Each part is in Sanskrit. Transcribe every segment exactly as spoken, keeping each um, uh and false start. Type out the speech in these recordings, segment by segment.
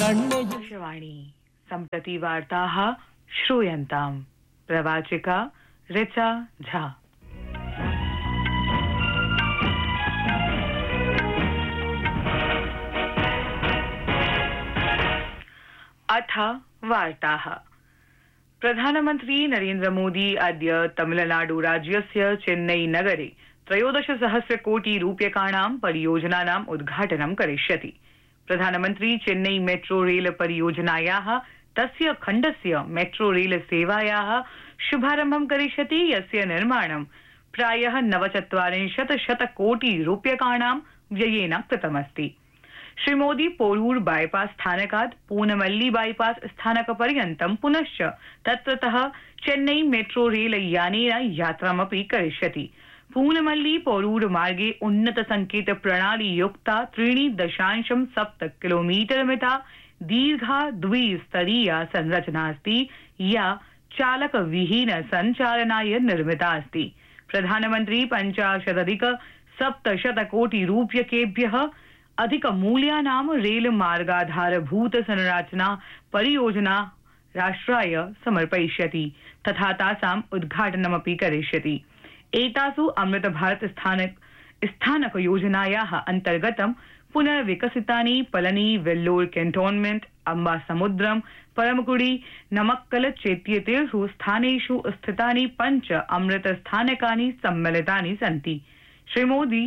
आकाशवाणी सम्प्रति वार्ताः श्रूयन्ताम्। प्रवाचिका ऋचा झा। अथ वार्ताः। प्रधानमन्त्री नरेन्द्र मोदी अद्य तमिलनाडु राज्यस्य चेन्नई नगरे त्रयोदश सहस्र कोटि रूप्यकाणां परियोजनानाम् उद्घाटनं करिष्यति। प्रधानमन्त्री चेन्नई मेट्रो रेल परियोजनायाः तस्य खण्डस्य मेट्रो रेल सेवायाः शुभारम्भं करिष्यति, यस्य निर्माणं प्रायः नवचत्वारिंशत् शतकोटि रूप्यकाणां व्ययेन कृतमस्ति। श्रीमोदी पोरूर बाईपास स्थानकात् पूनमल्ली बाईपास स्थानकपर्यन्तं पुनश्च तत्रतः चेन्नई मेट्रो रेल यानेन यात्रामपि करिष्यति। पूनमल्ली पोरूर मार्गे उन्नत संकेत प्रणाली युक्ता त्रीणि दशांशं सप्त किलोमीटर मिता दीर्घा द्विस्तरीया संरचना अस्ति, या चालक विहीन संचालनाय निर्मिता अस्ति। प्रधानमन्त्री पञ्चाशदधिक सप्तशत कोटि रूप्यकेभ्यः अधिक मूल्यानां रेल मार्गाधारभूत संरचना परियोजना राष्ट्राय समर्पयिष्यति तथा तासाम् उद्घाटनमपि करिष्यति। एतासु अमृत भारत स्थानक स्थानक योजनायाः अन्तर्गतं पुनर्विकसितानि पलनी वेल्लोर कैंटोनमेंट अम्बासमुद्रम परमकुड़ी नमक्कल चेत्येतेषु स्थानेषु स्थितानि पञ्च अमृत स्थानकानि सम्मिलितानि सन्ति। श्रीमोदी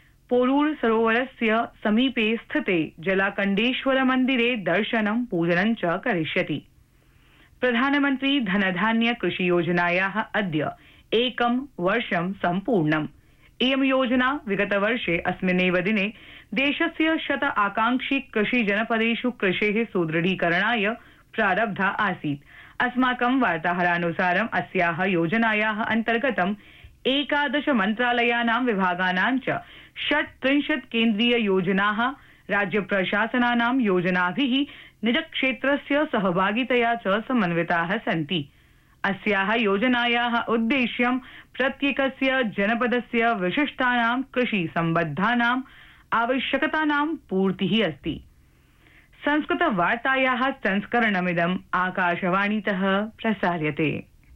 पोरूर सरोवरस्य समीपे स्थिते जलाकण्डेश्वर मन्दिरे दर्शनं पूजनं च करिष्यति। प्रधानमन्त्री धनधान्य कृषि योजनायाः अद्य एकं वर्षं सम्पूर्णम्। इयं योजना विगतवर्षे अस्मिन्नेव दिने देशस्य शत आकांक्षी कृषि जनपदेषु कृषेः सुदृढीकरणाय प्रारब्धा आसीत्। अस्माकं वार्ताहरानुसारम् अस्याः योजनायाः अन्तर्गतं एकादश मन्त्रालयानां विभागानां च षट्त्रिंशत् केन्द्रीय योजनाः राज्य प्रशासनानां योजनाभिः निजक्षेत्रस्य सहभागितया च समन्विताः सन्ति। अस्याः योजनायाः उद्देश्यं प्रत्येकस्य जनपदस्य विशिष्टानां कृषि सम्बद्धानाम् आवश्यकतानां पूर्तिः अस्ति। संस्कृत वार्तायाः संस्करणमिदम् आकाशवाणीतः प्रसार्यते।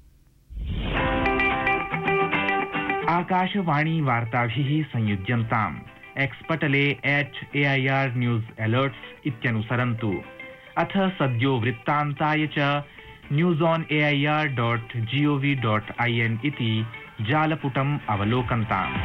आकाशवाणी वार्ताभिः संयुज्यन्ताम्। X Patle H A I R news alerts इत्यनुसरन्तु। अथ सद्यो वृत्तान्ताय च news on A I R dot G O V dot I N इति जालपुटम् अवलोकन्ताम्।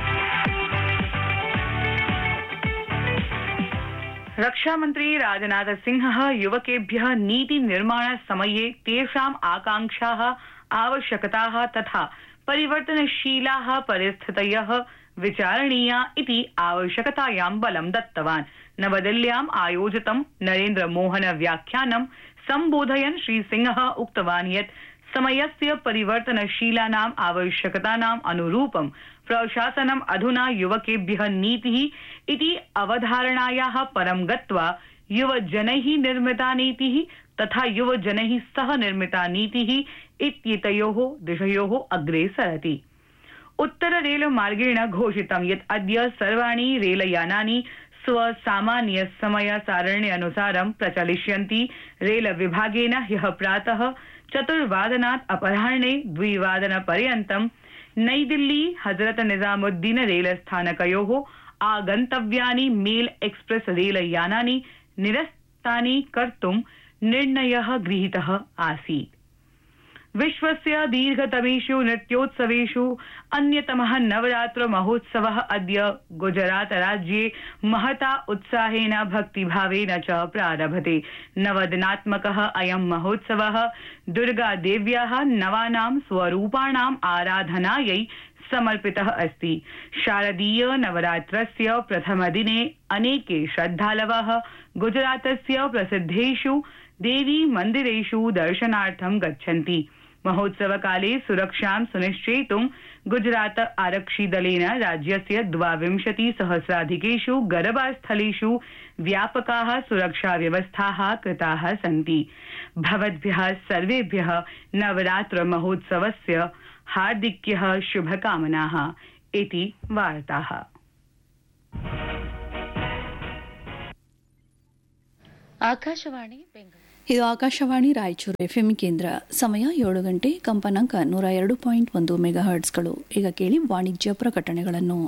रक्षामन्त्री राजनाथ सिंहः युवकेभ्यः नीति निर्माण समये तेषाम् आकांक्षाः आवश्यकताः तथा परिवर्तनशीलाः परिस्थितयः विचारणीया इति आवश्यकतायां बलं दत्तवान्। नवदिल्ल्याम् आयोजितं नरेन्द्र मोहन व्याख्यानं सम्बोधयन् श्री सिंहः उक्तवान् यत् समयस्य परिवर्तनशीलानाम् आवश्यकतानाम् अनुरूपं प्रशासनम् अधुना युवकेभ्यः नीतिः इति अवधारणायाः परं गत्वा युवजनैः निर्मिता नीतिः तथा युवजनैः सह निर्मिता नीतिः इत्येतयोः दिशयोः अग्रे सरति। उत्तर रेल मार्गेण घोषितं यत् अद्य सर्वाणि रेलयानानि स्वसामान्य समय सारण्यनुसारं प्रचलिष्यन्ति। रेल विभागेन ह्यः प्रातः चतुर्वादनात् अपराह्णे द्विवादनपर्यन्तं नई Delhi Hazrat Nizamuddin rail स्थानकयोः आगन्तव्यानि mail express रेलयानानि निरस्तानि कर्तुं निर्णयः गृहीतः आसीत्। विश्वस्य दीर्घतमेषु नृत्योत्सवेषु अन्यतमः नवरात्र महोत्सवः अद्य गुजरात राज्ये महता उत्साहेन भक्तिभावेन च प्रारभते। नवदिनात्मकः अयं महोत्सवः दुर्गादेव्याः नवानां स्वरूपाणाम् आराधनायै समर्पितः अस्ति। शारदीय नवरात्रस्य प्रथमदिने अनेके श्रद्धालवः गुजरातस्य प्रसिद्धेषु देवी मन्दिरेषु दर्शनार्थं गच्छन्ति। महोत्सवकाले सुरक्षां सुनिश्चेतुं गुजरात आरक्षिदलेन राज्यस्य द्वाविंशति सहस्राधिकेषु गरबास्थलेषु व्यापकाः सुरक्षा व्यवस्थाः कृताः सन्ति। भवद्भ्यः सर्वेभ्यः नवरात्र महोत्सवस्य हार्दिक्यः शुभकामनाः इति वार्ताः। ಆಕಾಶವಾಣಿ ಬೆಂಗಳೂರು. ಇದು ಆಕಾಶವಾಣಿ ರಾಯಚೂರು ಎಫ್ಎಂ ಕೇಂದ್ರ. ಸಮಯ ಏಳು ಗಂಟೆ, ಕಂಪನಾಂಕ ನೂರ ಎರಡು ಪಾಯಿಂಟ್ ಒಂದು ಮೆಗಾ ಹರ್ಟ್ಸ್ಗಳು. ಈಗ ಕೇಳಿ ವಾಣಿಜ್ಯ ಪ್ರಕಟಣೆಗಳನ್ನು.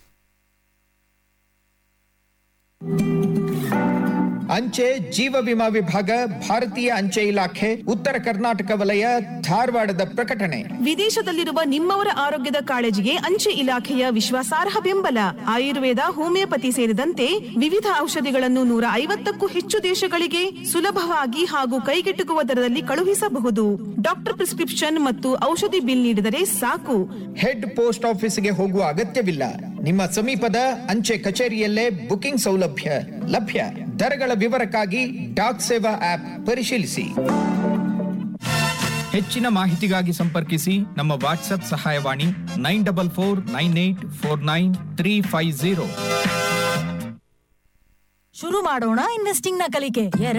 ಅಂಚೆ ಜೀವ ವಿಮಾ ವಿಭಾಗ, ಭಾರತೀಯ ಅಂಚೆ ಇಲಾಖೆ, ಉತ್ತರ ಕರ್ನಾಟಕ ವಲಯ, ಧಾರವಾಡದ ಪ್ರಕಟಣೆ. ವಿದೇಶದಲ್ಲಿರುವ ನಿಮ್ಮವರ ಆರೋಗ್ಯದ ಕಾಳಜಿಗೆ ಅಂಚೆ ಇಲಾಖೆಯ ವಿಶ್ವಾಸಾರ್ಹ ಬೆಂಬಲ. ಆಯುರ್ವೇದ, ಹೋಮಿಯೋಪತಿ ಸೇರಿದಂತೆ ವಿವಿಧ ಔಷಧಿಗಳನ್ನು ನೂರ ಐವತ್ತಕ್ಕೂ ಹೆಚ್ಚು ದೇಶಗಳಿಗೆ ಸುಲಭವಾಗಿ ಹಾಗೂ ಕೈಗೆಟುಕುವ ದರದಲ್ಲಿ ಕಳುಹಿಸಬಹುದು. ಡಾಕ್ಟರ್ ಪ್ರಿಸ್ಕ್ರಿಪ್ಷನ್ ಮತ್ತು ಔಷಧಿ ಬಿಲ್ ನೀಡಿದರೆ ಸಾಕು. ಹೆಡ್ ಪೋಸ್ಟ್ ಆಫೀಸ್ಗೆ ಹೋಗುವ ಅಗತ್ಯವಿಲ್ಲ. ನಿಮ್ಮ ಸಮೀಪದ ಅಂಚೆ ಕಚೇರಿಯಲ್ಲೇ ಬುಕಿಂಗ್ ಸೌಲಭ್ಯ ಲಭ್ಯ. ದರಗಳ ವಿವರಕ್ಕಾಗಿ ಡಾಕ್ ಸೇವಾ ಆಪ್ ಪರಿಶೀಲಿಸಿ. ಹೆಚ್ಚಿನ ಮಾಹಿತಿಗಾಗಿ ಸಂಪರ್ಕಿಸಿ ನಮ್ಮ ವಾಟ್ಸ್ಆಪ್ ಸಹಾಯವಾಣಿ nine double four nine eight four nine three five zero. ಶುರು ಮಾಡೋಣ ಇನ್ವೆಸ್ಟಿಂಗ್ ನ ಕಲಿಕೆ.